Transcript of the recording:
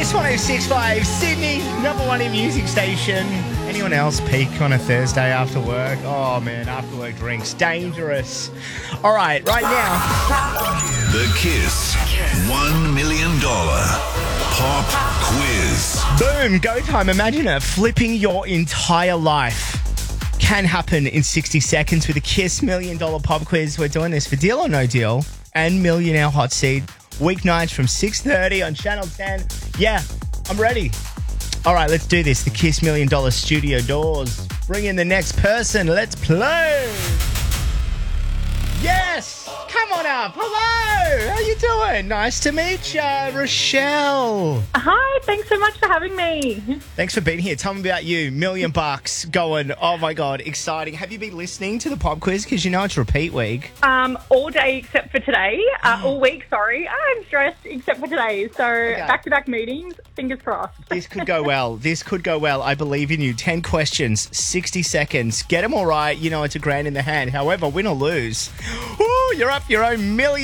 Kiss 106.5, Sydney, number one in music station. Anyone else peak on a Thursday after work? Oh, man, after work drinks. Dangerous. All right now. The Kiss $1 million Pop Quiz. Boom, go time. Imagine it. Flipping your entire life can happen in 60 seconds with a Kiss $1 million Pop Quiz. We're doing this for Deal or No Deal and Millionaire Hot Seat. Weeknights from 6:30 on Channel 10. Yeah, I'm ready. All right, let's do this. The Kiss $1 million studio doors. Bring in the next person. Let's play. Yes! Come on up. Hello. How you doing? Nice to meet you, Rochelle. Hi, thanks so much for having me. Thanks for being here. Tell me about you. $1 million going. Oh, my God. Exciting. Have you been listening to the pop quiz? Because you know it's repeat week. All day except for today. All week, sorry. I'm stressed except for today. So back-to-back meetings. Fingers crossed. This could go well. This could go well. I believe in you. 10 questions, 60 seconds. Get them all right. You know it's $1,000 in the hand. However, win or lose. Ooh, you're up your own $1 million.